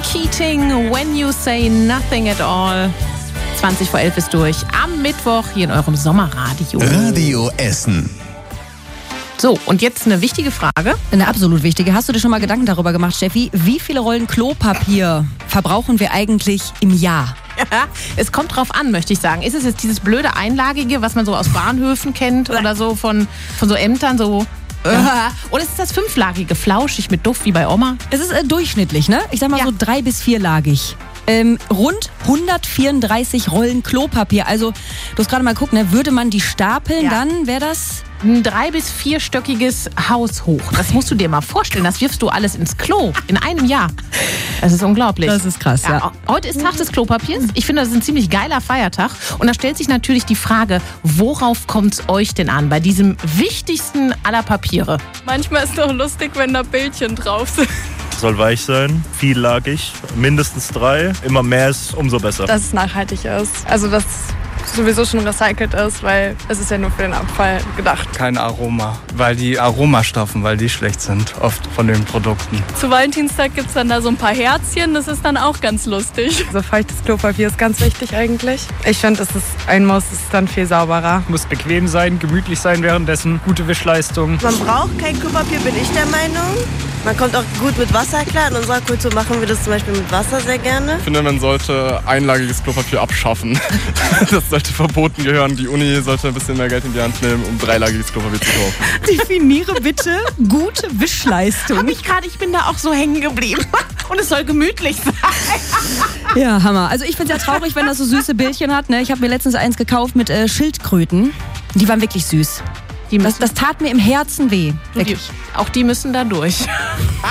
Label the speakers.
Speaker 1: Keating, When You Say Nothing at All. 20 vor 11 ist durch. Am Mittwoch hier in eurem Sommerradio.
Speaker 2: Radio Essen.
Speaker 1: So, und jetzt eine wichtige Frage.
Speaker 3: Eine absolut wichtige. Hast du dir schon mal Gedanken darüber gemacht, Steffi? Wie viele Rollen Klopapier verbrauchen wir eigentlich im Jahr?
Speaker 1: Ja, es kommt drauf an, möchte ich sagen. Ist es jetzt dieses blöde Einlagige, was man so aus Bahnhöfen kennt oder so von so Ämtern so? Ja. Oder ist es das fünflagige, flauschig mit Duft wie bei Oma?
Speaker 3: Es ist durchschnittlich, ne? Ich sag mal so 3- bis 4-lagig. Rund 134 Rollen Klopapier. Also, du hast gerade mal geguckt, ne? Würde man die stapeln, dann wäre das
Speaker 1: ein 3- bis 4-stöckiges Haus hoch. Das musst du dir mal vorstellen. Das wirfst du alles ins Klo in einem Jahr. Das ist unglaublich.
Speaker 3: Das ist krass, ja.
Speaker 1: Heute ist Tag des Klopapiers. Ich finde, das ist ein ziemlich geiler Feiertag. Und da stellt sich natürlich die Frage, worauf kommt es euch denn an bei diesem wichtigsten aller Papiere?
Speaker 4: Manchmal ist es doch lustig, wenn da Bildchen drauf sind.
Speaker 5: Soll weich sein, viellagig, mindestens 3. Immer mehr ist umso besser.
Speaker 4: Dass es nachhaltig ist. Also dass sowieso schon recycelt ist, weil es ist ja nur für den Abfall gedacht.
Speaker 6: Kein Aroma, weil die Aromastoffen, weil die schlecht sind, oft von den Produkten.
Speaker 4: Zu Valentinstag gibt es dann da so ein paar Herzchen, das ist dann auch ganz lustig.
Speaker 7: So feuchtes Klopapier ist ganz wichtig eigentlich. Ich finde, es ist ein Muss, es ist dann viel sauberer.
Speaker 8: Muss bequem sein, gemütlich sein währenddessen, gute Wischleistung.
Speaker 9: Man braucht kein Klopapier, bin ich der Meinung. Man kommt auch gut mit Wasser klar. In unserer Kultur machen wir das zum Beispiel mit Wasser sehr gerne.
Speaker 10: Ich finde, man sollte einlagiges Klopapier abschaffen. Das sollte verboten gehören. Die Uni sollte ein bisschen mehr Geld in die Hand nehmen, um 3-lagiges Klopapier zu kaufen.
Speaker 3: Definiere bitte gute Wischleistung.
Speaker 1: Ich bin da auch so hängen geblieben. Und es soll gemütlich sein.
Speaker 3: Ja, Hammer. Also ich finde es ja traurig, wenn das so süße Bildchen hat. Ne? Ich habe mir letztens eins gekauft mit Schildkröten. Die waren wirklich süß. Das tat mir im Herzen weh.
Speaker 1: Auch die müssen da durch.